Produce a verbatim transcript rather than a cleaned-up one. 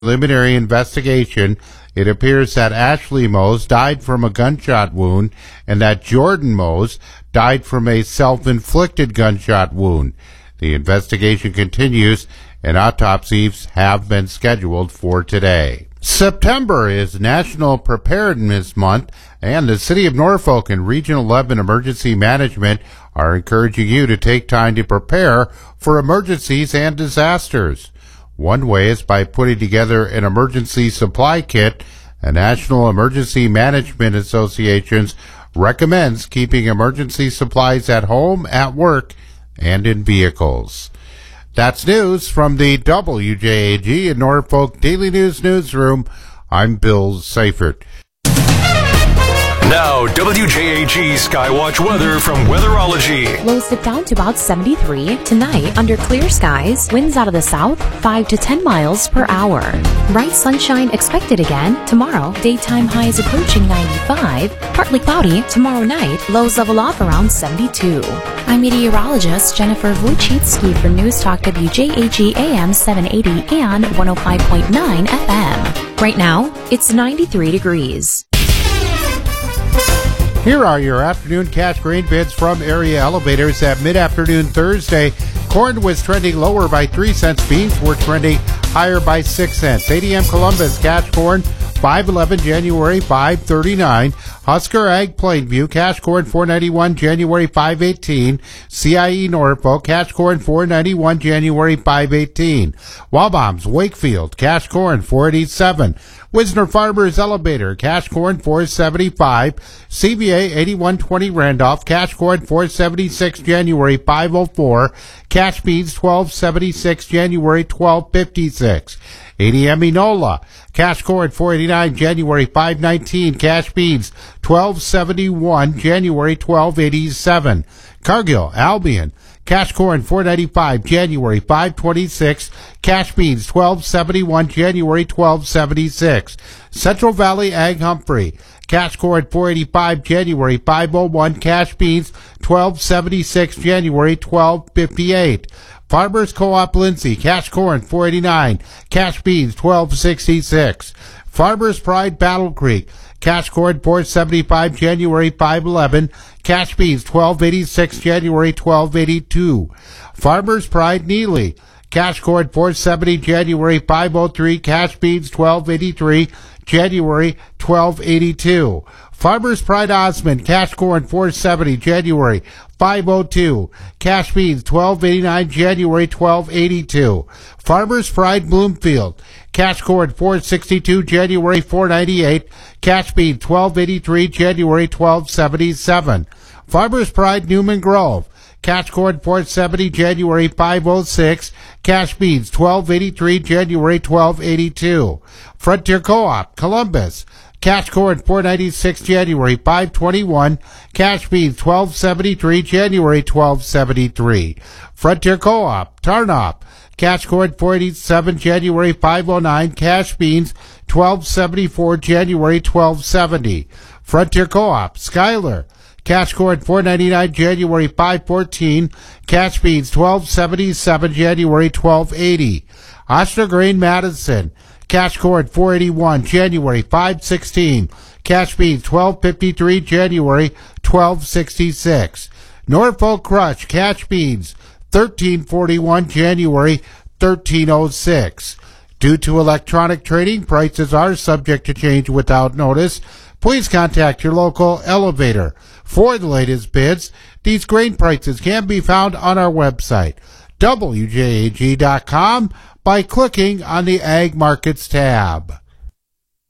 Preliminary investigation, it appears that Ashley Mose died from a gunshot wound and that Jordan Mose died from a self-inflicted gunshot wound. The investigation continues and autopsies have been scheduled for today. September is National Preparedness Month, and the City of Norfolk and Region eleven Emergency Management are encouraging you to take time to prepare for emergencies and disasters. One way is by putting together an emergency supply kit. The National Emergency Management Association recommends keeping emergency supplies at home, at work, and in vehicles. That's news from the W J A G and Norfolk Daily News Newsroom. I'm Bill Seifert. Now, W J A G Skywatch weather from Weatherology. Lows dip down to about seventy-three. Tonight, under clear skies, winds out of the south, five to ten miles per hour. Bright sunshine expected again. Tomorrow, daytime highs approaching ninety-five. Partly cloudy. Tomorrow night, lows level off around seventy-two. I'm meteorologist Jennifer Wojcicki for News Talk W J A G A M seven eighty and one oh five point nine F M. Right now, it's ninety-three degrees. Here are your afternoon cash grain bids from Area Elevators at mid-afternoon Thursday. Corn was trending lower by three cents. Beans were trending higher by six cents. A D M Columbus cash corn five eleven January five thirty-nine. Husker Ag Plainview cash corn four ninety-one January five eighteen. C I E Norfolk cash corn four ninety-one January five eighteen. Wabaums Wakefield cash corn four eighty-seven. Wisner Farmers Elevator cash corn four seventy-five. C V A eighty-one twenty Randolph cash corn four seventy-six January five oh four. Cash beans twelve seventy-six January twelve fifty-six. A D M Enola cash corn four eighty-nine January five nineteen. Cash beans twelve seventy-one January twelve eighty-seven. Cargill Albion cash corn four ninety-five January five twenty-six. Cash beans twelve seventy-one January twelve seventy-six. Central Valley Ag Humphrey cash corn four eighty-five January five oh one. Cash beans twelve seventy-six January twelve fifty-eight. Farmers Co-op Lindsay cash corn four eighty-nine. Cash beans twelve sixty-six. Farmers Pride Battle Creek cash corn four seventy-five January five eleven. Cash beans twelve eighty-six January twelve eighty-two. Farmers Pride Neely cash corn four seventy January five oh three. Cash beans twelve eighty-three January twelve eighty-two. Farmers Pride Osmond cash corn four seventy January five oh two. Cash beans twelve eighty-nine January twelve eighty-two. Farmers Pride Bloomfield cash corn four sixty-two January four ninety-eight. Cash beans twelve eighty-three January twelve seventy-seven. Farmers Pride Newman Grove cash corn four seventy January five oh six. Cash beans twelve eighty-three January twelve eighty-two. Frontier Co-op Columbus cash corn four ninety-six January five twenty-one. Cash beans twelve seventy-three January twelve seventy-three. Frontier Co-op Tarnop cash corn four eighty-seven January five oh nine. Cash beans twelve seventy-four January twelve seventy. Frontier Co-op Schuyler cash corn four ninety-nine January five fourteen. Cash beans twelve seventy-seven January twelve eighty. Oster Grain Madison cash corn four eighty-one January five sixteen. Cash beans twelve fifty-three January twelve sixty-six. Norfolk Crush cash beans thirteen forty-one January thirteen oh six. Due to electronic trading, prices are subject to change without notice. Please contact your local elevator. For the latest bids, these grain prices can be found on our website, W J A G dot com, by clicking on the Ag Markets tab.